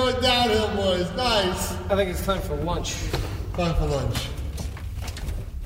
going downhill, boys. Nice. I think it's time for lunch. Time for lunch.